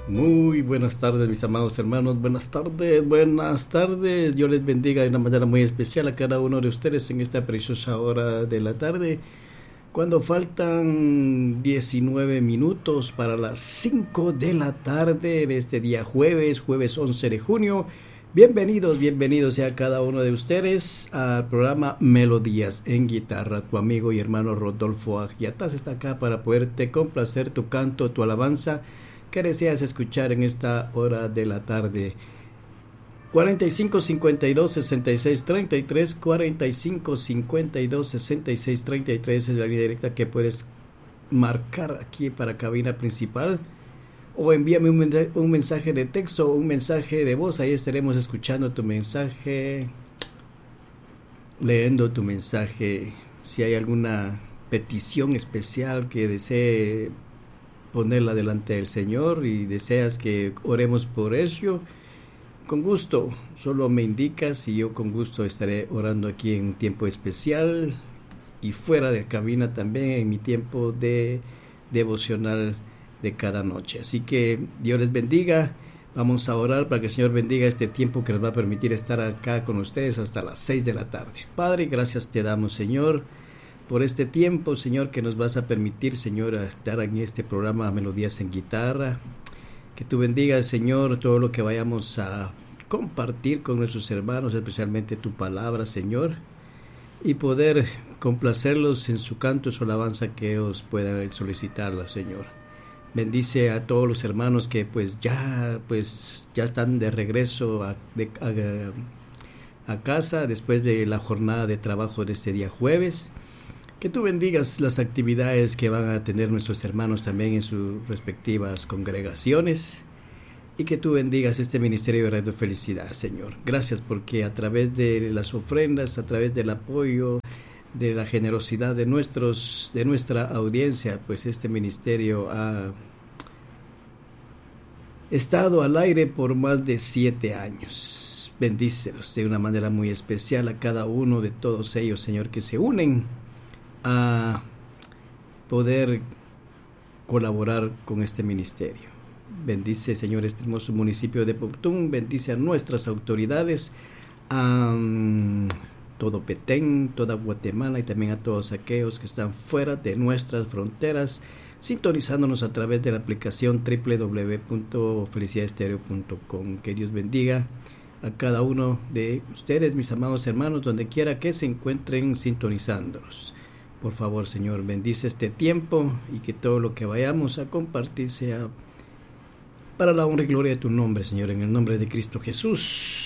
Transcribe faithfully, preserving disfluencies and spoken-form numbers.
Muy buenas tardes, mis amados hermanos. Buenas tardes, buenas tardes. Dios les bendiga de una manera muy especial a cada uno de ustedes en esta preciosa hora de la tarde, cuando faltan diecinueve minutos para las cinco de la tarde de este día jueves, jueves once de junio. Bienvenidos, bienvenidos sea cada uno de ustedes al programa Melodías en Guitarra. Tu amigo y hermano Rodolfo Agiatas está acá para poderte complacer tu canto, tu alabanza que deseas escuchar en esta hora de la tarde. cuarenta y cinco cincuenta y dos sesenta y seis treinta y tres, cuarenta y cinco cincuenta y dos sesenta y seis treinta y tres es la línea directa que puedes marcar aquí para cabina principal, o envíame un, un mensaje de texto o un mensaje de voz. Ahí estaremos escuchando tu mensaje, leyendo tu mensaje. Si hay alguna petición especial que desee ponerla delante del Señor y deseas que oremos por ello, con gusto, solo me indicas y yo con gusto estaré orando aquí en un tiempo especial y fuera de cabina también en mi tiempo de devocional de cada noche. Así que Dios les bendiga. Vamos a orar para que el Señor bendiga este tiempo que nos va a permitir estar acá con ustedes hasta las seis de la tarde. Padre, gracias te damos, Señor, por este tiempo, Señor, que nos vas a permitir, Señor, a estar en este programa Melodías en Guitarra. Que tú bendigas, Señor, todo lo que vayamos a compartir con nuestros hermanos, especialmente tu palabra, Señor, y poder complacerlos en su canto, su alabanza, que ellos puedan solicitarla, Señor. Bendice a todos los hermanos que pues ya pues ya están de regreso a, de, a, a casa después de la jornada de trabajo de este día jueves. Que tú bendigas las actividades que van a tener nuestros hermanos también en sus respectivas congregaciones, y que tú bendigas este ministerio de Radio Felicidad, Señor. Gracias porque a través de las ofrendas, a través del apoyo, de la generosidad de nuestros de nuestra audiencia, pues este ministerio ha estado al aire por más de siete años. Bendícelos de una manera muy especial a cada uno de todos ellos, Señor, que se unen a poder colaborar con este ministerio. Bendice, Señor, este hermoso municipio de Poptún. Bendice a nuestras autoridades, a um, todo Petén, toda Guatemala, y también a todos aquellos que están fuera de nuestras fronteras, sintonizándonos a través de la aplicación doble u doble u doble u punto felicidad estéreo punto com. Que Dios bendiga a cada uno de ustedes, mis amados hermanos, donde quiera que se encuentren sintonizándonos. Por favor, Señor, bendice este tiempo y que todo lo que vayamos a compartir sea para la honra y gloria de tu nombre, Señor, en el nombre de Cristo Jesús.